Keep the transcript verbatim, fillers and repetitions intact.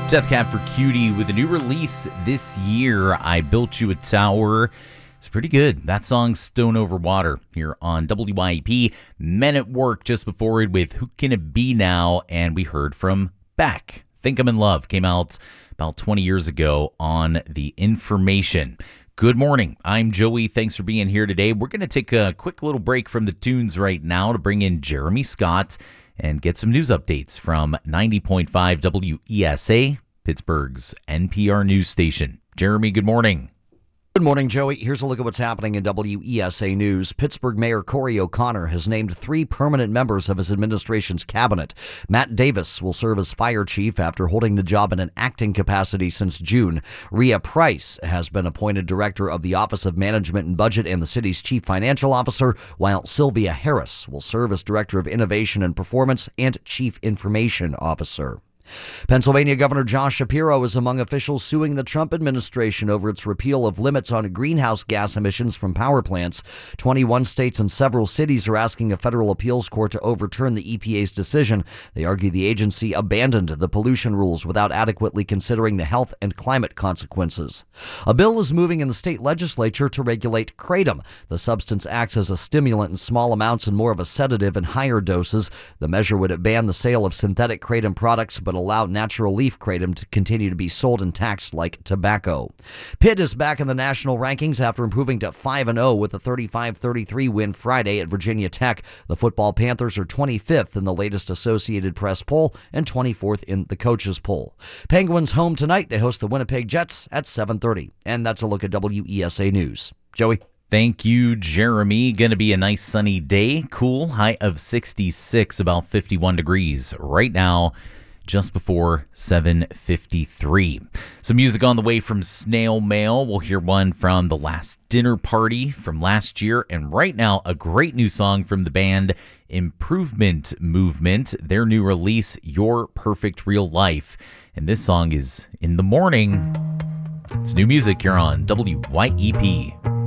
Death Cab for Cutie with a new release this year, I Built You a Tower. It's pretty good. That song's Stone Over Water here on W Y E P. Men at Work just before it with Who Can It Be Now? And we heard from Beck. Think I'm in Love came out about twenty years ago on The Information. Good morning. I'm Joey. Thanks for being here today. We're going to take a quick little break from the tunes right now to bring in Jeremy Scott and get some news updates from ninety point five W E S A, Pittsburgh's N P R news station. Jeremy, good morning. Good morning, Joey. Here's a look at what's happening in W E S A News. Pittsburgh Mayor Corey O'Connor has named three permanent members of his administration's cabinet. Matt Davis will serve as fire chief after holding the job in an acting capacity since June. Rhea Price has been appointed director of the Office of Management and Budget and the city's chief financial officer, while Sylvia Harris will serve as director of innovation and performance and chief information officer. Pennsylvania Governor Josh Shapiro is among officials suing the Trump administration over its repeal of limits on greenhouse gas emissions from power plants. twenty-one states and several cities are asking a federal appeals court to overturn the E P A's decision. They argue the agency abandoned the pollution rules without adequately considering the health and climate consequences. A bill is moving in the state legislature to regulate kratom. The substance acts as a stimulant in small amounts and more of a sedative in higher doses. The measure would ban the sale of synthetic kratom products, but allow natural leaf kratom to continue to be sold and taxed like tobacco. Pitt is back in the national rankings after improving to five and oh with a thirty-five thirty-three win Friday at Virginia Tech. The football Panthers are twenty-fifth in the latest Associated Press poll and twenty-fourth in the coaches poll. Penguins home tonight. They host the Winnipeg Jets at seven thirty. And that's a look at W E S A News. Joey? Thank you, Jeremy. Going to be a nice sunny day. Cool. High of sixty-six, about fifty-one degrees right now. Just before seven fifty-three. Some music on the way from Snail Mail. We'll hear one from The Last Dinner Party from last year. And right now, a great new song from the band Improvement Movement. Their new release, Your Perfect Real Life. And this song is In the Morning. It's new music here on W Y E P.